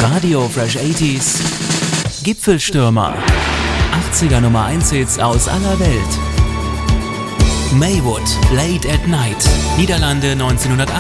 Radio Fresh 80s, Gipfelstürmer, 80er Nummer 1 Hits aus aller Welt. Maywood, Late at Night, Niederlande 1980.